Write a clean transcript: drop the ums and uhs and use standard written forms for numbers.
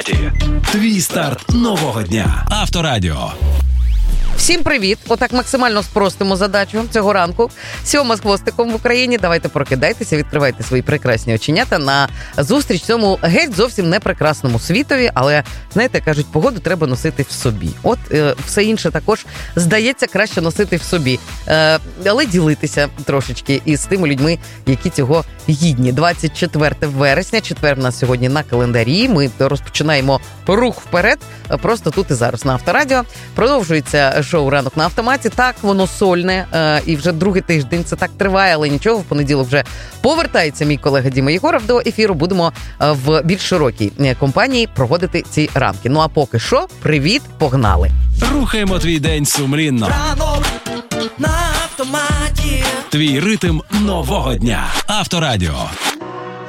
Твій старт нового дня. Авторадіо. Всім привіт! Отак максимально спростимо задачу цього ранку. 7 з хвостиком в Україні. Давайте прокидайтеся, відкривайте свої прекрасні оченята на зустріч цьому геть зовсім не прекрасному світові. Але, знаєте, кажуть, погоду треба носити в собі. От все інше також, здається, краще носити в собі. Але ділитися трошечки із тими людьми, які цього гідні. 24 вересня, четвер в нас сьогодні на календарі. Ми розпочинаємо рух вперед, просто тут і зараз на Авторадіо. Продовжується шоу «Ранок на автоматі». Так, воно сольне, і вже другий тиждень це так триває, але нічого, в понеділок вже повертається мій колега Діма Єгоров до ефіру. Будемо в більш широкій компанії проводити ці ранки. Ну а поки що, привіт, погнали! Рухаємо твій день сумлінно. Ранок на автоматі. Твій ритм нового дня. Авторадіо.